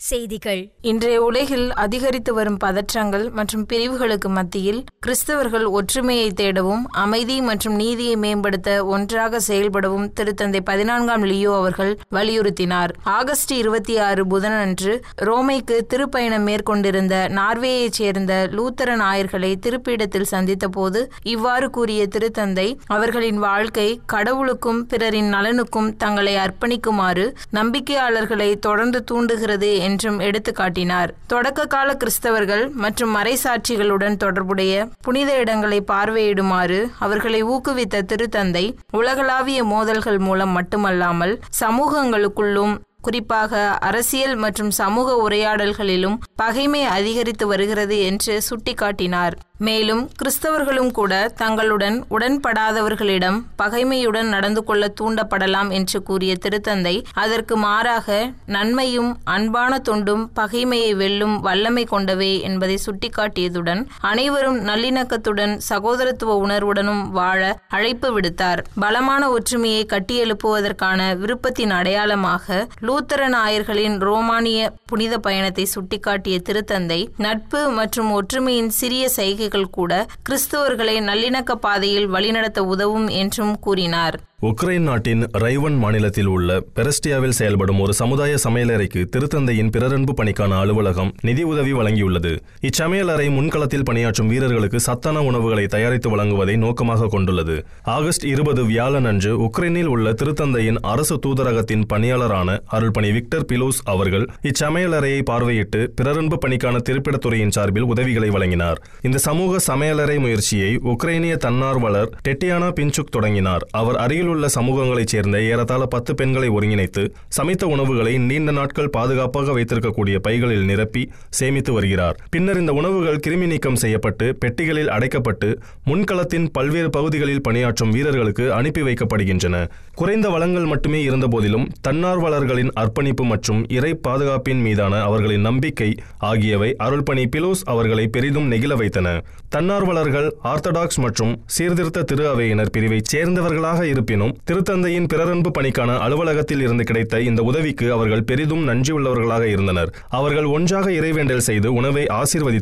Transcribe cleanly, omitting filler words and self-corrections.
செய்திகள். இன்றைய உலகில் அதிகரித்து வரும் பதற்றங்கள் மற்றும் பிரிவுகளுக்கு மத்தியில் கிறிஸ்தவர்கள் ஒற்றுமையை தேடவும் அமைதி மற்றும் நீதியை மேம்படுத்த ஒன்றாக செயல்படவும் திருத்தந்தை 14ஆம் லியோ அவர்கள் வலியுறுத்தினார். ஆகஸ்ட் 26 புதனன்று ரோமைக்கு திருப்பயணம் மேற்கொண்டிருந்த நார்வேயைச் சேர்ந்த லூத்தரன் ஆயர்களை திருப்பீடத்தில் சந்தித்த போது இவ்வாறு கூறிய திருத்தந்தை, அவர்களின் வாழ்க்கை கடவுளுக்கும் பிறரின் நலனுக்கும் தங்களை அர்ப்பணிக்குமாறு நம்பிக்கையாளர்களை தொடர்ந்து தூண்டுகிறது என்றும் எடுத்து காட்டினார். தொடக்க கால கிறிஸ்தவர்கள் மற்றும் மறைசாட்சிகளுடன் தொடர்புடைய புனித இடங்களை பார்வையிடுமாறு அவர்களை ஊக்குவித்த திருத்தந்தை, உலகளாவிய மோதல்கள் மூலம் மட்டுமல்லாமல் சமூகங்களுக்குள்ளும் குறிப்பாக அரசியல் மற்றும் சமூக உரையாடல்களிலும் பகைமை அதிகரித்து வருகிறது என்று சுட்டிக்காட்டினார். மேலும் கிறிஸ்தவர்களும் கூட தங்களுடன் உடன்படாதவர்களிடம் பகைமையுடன் நடந்து கொள்ள தூண்டப்படலாம் என்று கூறிய திருத்தந்தை, அதற்கு மாறாக நன்மையும் அன்பான தொண்டும் பகைமையை வெல்லும் வல்லமை கொண்டவை என்பதை சுட்டிக்காட்டியதுடன் அனைவரும் நல்லிணக்கத்துடன் சகோதரத்துவ உணர்வுடனும் வாழ அழைப்பு விடுத்தார். பலமான ஒற்றுமையை கட்டியெழுப்புவதற்கான விருப்பத்தின் அடையாளமாக லூத்தரன் ஆயர்களின் ரோமானிய புனித பயணத்தை சுட்டிக்காட்டிய திருத்தந்தை, நட்பு மற்றும் ஒற்றுமையின் சிறிய செய்கைகள் கூட கிறிஸ்தவர்களை நல்லிணக்க பாதையில் வழிநடத்த உதவும் என்றும் கூறினார். உக்ரைன் நாட்டின் ரைவன் மாநிலத்தில் உள்ள பெரஸ்டியாவில் செயல்படும் ஒரு சமுதாய சமையலறைக்கு திருத்தந்தையின் பிறரன்பு பணிக்கான அலுவலகம் நிதி உதவி வழங்கியுள்ளது. இச்சமையலறை முன்களத்தில் பணியாற்றும் வீரர்களுக்கு சத்தான உணவுகளை தயாரித்து வழங்குவதை நோக்கமாக கொண்டுள்ளது. ஆகஸ்ட் 20 வியாழன் அன்று உக்ரைனில் உள்ள திருத்தந்தையின் அரசு தூதரகத்தின் பணியாளரான அருள்பணி விக்டர் பிலோஸ் அவர்கள் இச்சமையலறையை பார்வையிட்டு பிறரன்பு பணிக்கான திருப்பிடத்துறையின் சார்பில் உதவிகளை வழங்கினார். இந்த சமூக சமையலறை முயற்சியை உக்ரைனிய தன்னார்வலர் டெட்டியானா பின்சுக் தொடங்கினார். அவர் அருகில் உள்ள சமூகங்களைச் சேர்ந்த ஏறத்தாழ 10 பெண்களை ஒருங்கிணைத்து சமைத்த உணவுகளை நீண்ட நாட்கள் பாதுகாப்பாக வைத்திருக்கக்கூடிய பைகளில் நிரப்பி சேமித்து வருகிறார். பின்னர் இந்த உணவுகள் கிருமி நீக்கம் செய்யப்பட்டு பெட்டிகளில் அடைக்கப்பட்டு முன்களத்தின் பல்வேறு பகுதிகளில் பணியாற்றும் வீரர்களுக்கு அனுப்பி வைக்கப்படுகின்றன. குறைந்த வளங்கள் மட்டுமே இருந்த போதிலும் தன்னார்வலர்களின் அர்ப்பணிப்பு மற்றும் இறை பாதுகாப்பின் மீதான அவர்களின் நம்பிக்கை ஆகியவை அருள்பணி பிலோஸ் அவர்களை பெரிதும் நெகிழ வைத்தன. தன்னார்வலர்கள் ஆர்த்தடாக்ஸ் மற்றும் சீர்திருத்த திரு அவையினர் பிரிவைச் சேர்ந்தவர்களாக இருப்பினும் திருத்தந்தையின் பிறரன்பு பணிக்கான அலுவலகத்தில் இருந்து கிடைத்த இந்த உதவிக்கு அவர்கள் பெரிதும் நன்றியுள்ளவர்களாக இருந்தனர். அவர்கள் ஒன்றாக இறைவேண்டல் செய்து உணவை ஆசீர்வதித்து